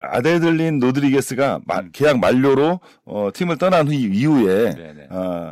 아데들린 로드리게스가 계약 만료로 팀을 떠난 이후에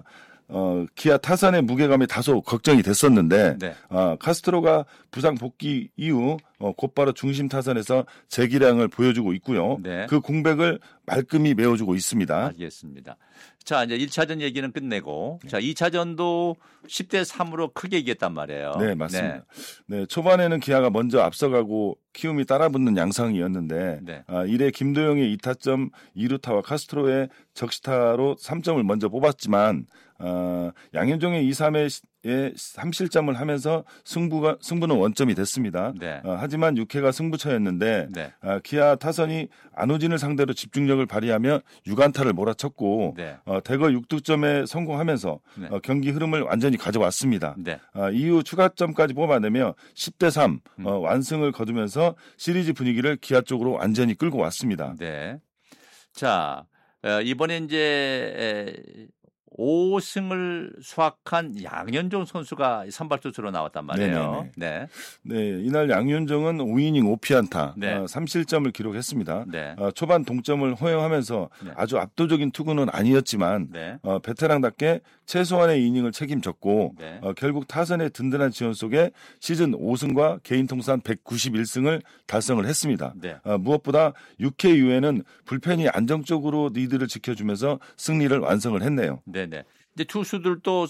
기아 타선의 무게감이 다소 걱정이 됐었는데 네. 카스트로가 부상 복귀 이후 곧바로 중심 타선에서 재기량을 보여주고 있고요. 네. 그 공백을 말끔히 메워주고 있습니다. 알겠습니다. 자, 이제 1차전 얘기는 끝내고 자, 2차전도 10대 3으로 크게 이겼단 말이에요. 네, 맞습니다. 네, 초반에는 기아가 먼저 앞서가고 키움이 따라붙는 양상이었는데 1회 김도영의 2타점 2루타와 카스트로의 적시타로 3점을 먼저 뽑았지만 양현종의 2, 3회에 3실점을 하면서 승부는 원점이 됐습니다. 네. 하지만 6회가 승부처였는데 네. 기아 타선이 안호진을 상대로 집중력을 발휘하며 6안타를 몰아쳤고 대거 6득점에 성공하면서 경기 흐름을 완전히 가져왔습니다. 이후 추가점까지 뽑아내며 10대 3 완승을 거두면서 시리즈 분위기를 기아 쪽으로 완전히 끌고 왔습니다. 네. 자, 이번에 이제 5승을 수확한 양현종 선수가 선발 투수로 나왔단 말이에요. 네, 이날 양현종은 5이닝 5피안타, 네. 3실점을 기록했습니다. 네. 초반 동점을 허용하면서 아주 압도적인 투구는 아니었지만 베테랑답게 최소한의 이닝을 책임졌고 결국 타선의 든든한 지원 속에 시즌 5승과 개인 통산 191승을 달성을 했습니다. 무엇보다 6회 이후에는 불펜이 안정적으로 리드를 지켜주면서 승리를 완성을 했네요. 네네. 이제 투수들도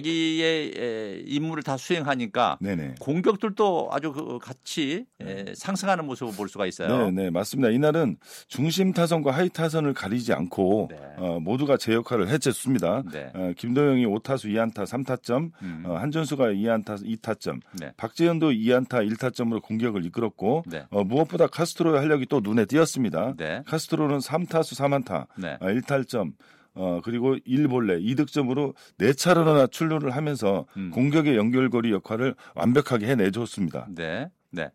자기의 임무를 다 수행하니까 공격들도 아주 같이 상승하는 모습을 볼 수가 있어요. 네, 맞습니다. 이날은 중심 타선과 하위 타선을 가리지 않고 모두가 제 역할을 해줬습니다. 김도영이 5타수 2안타 3타점, 한준수가 2안타 2타점, 박재현도 2안타 1타점으로 공격을 이끌었고 무엇보다 카스트로의 활약이 또 눈에 띄었습니다. 카스트로는 3타수 3안타, 1탈점, 그리고 1볼넷 2득점으로 4차례나 출루를 하면서 공격의 연결고리 역할을 완벽하게 해내줬습니다. 네.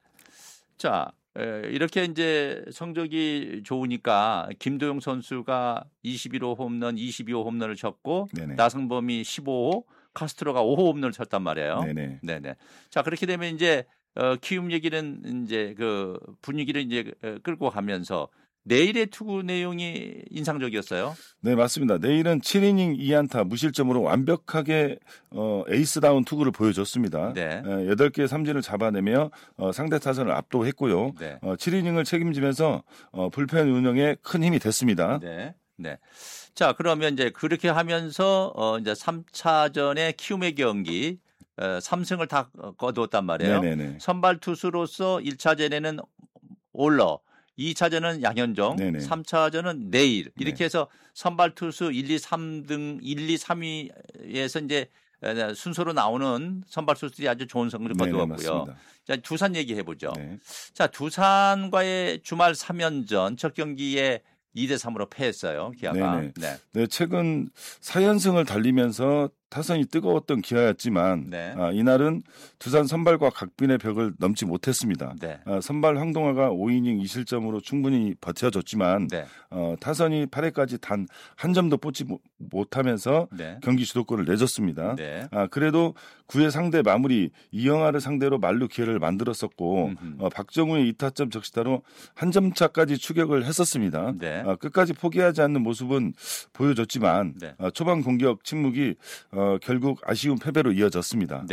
자, 이렇게 이제 성적이 좋으니까 김도영 선수가 21호 홈런, 22호 홈런을 쳤고 나성범이 15호, 카스트로가 5호 홈런을 쳤단 말이에요. 네네. 자, 그렇게 되면 이제 키움 얘기는 이제 그 분위기를 이제 끌고 가면서 내일의 투구 내용이 인상적이었어요. 네, 맞습니다. 내일은 7이닝 2안타 무실점으로 완벽하게 에이스다운 투구를 보여줬습니다. 8개의 삼진을 잡아내며 상대 타선을 압도했고요. 7이닝을 책임지면서 불펜 운영에 큰 힘이 됐습니다. 자, 그러면 이제 그렇게 하면서 이제 3차전의 키움의 경기 3승을 다 거두었단 말이에요. 선발 투수로서 1차전에는 올러 2차전은 양현종, 3차전은 내일 이렇게 해서 선발 투수 1, 2, 3등 1, 2, 3위에서 이제 순서로 나오는 선발 투수들이 아주 좋은 성적을 거두었고요. 자, 두산 얘기해 보죠. 자, 두산과의 주말 3연전 첫 경기에 2대 3으로 패했어요. 기아가. 최근 4연승을 달리면서 타선이 뜨거웠던 기아였지만 이날은 두산 선발과 각빈의 벽을 넘지 못했습니다. 선발 황동화가 5이닝 2실점으로 충분히 버텨줬지만 타선이 8회까지 단 한 점도 뽑지 못하면서 경기 주도권을 내줬습니다. 그래도 9회 상대 마무리 이영하를 상대로 만루 기회를 만들었었고 박정우의 2타점 적시타로 한 점차까지 추격을 했었습니다. 끝까지 포기하지 않는 모습은 보여줬지만 초반 공격 침묵이 결국 아쉬운 패배로 이어졌습니다.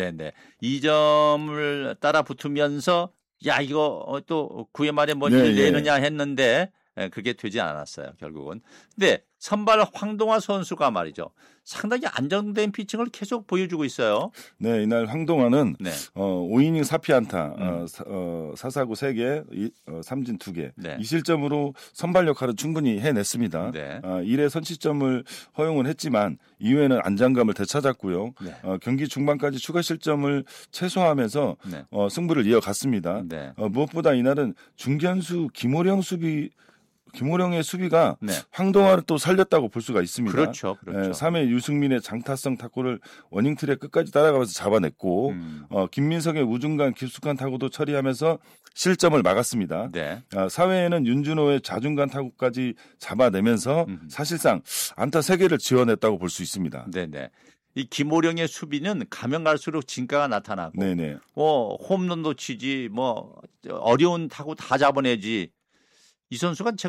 2점을 따라 붙으면서 야 이거 또 9회 말에 뭐 일 내느냐 했는데 그게 되지 않았어요. 결국은. 근데 선발 황동화 선수가 말이죠. 상당히 안정된 피칭을 계속 보여주고 있어요. 이날 황동화는 5이닝 4피안타, 4사구 3개, 삼진 2개, 2실점으로 선발 역할은 충분히 해냈습니다. 1회 선취점을 허용을 했지만 이후에는 안정감을 되찾았고요. 경기 중반까지 추가 실점을 최소화하면서 승부를 이어갔습니다. 무엇보다 이날은 중견수 김호령의 수비가 황동화를 또 살렸다고 볼 수가 있습니다. 그렇죠. 3회 유승민의 장타성 타구를 워닝트랙 끝까지 따라가면서 잡아냈고 김민석의 우중간 깊숙한 타구도 처리하면서 실점을 막았습니다. 4회에는 윤준호의 좌중간 타구까지 잡아내면서 사실상 안타 3개를 지원했다고 볼 수 있습니다. 이 김호령의 수비는 가면 갈수록 진가가 나타나고 홈런도 치지 뭐 어려운 타구 다 잡아내지 이 선수가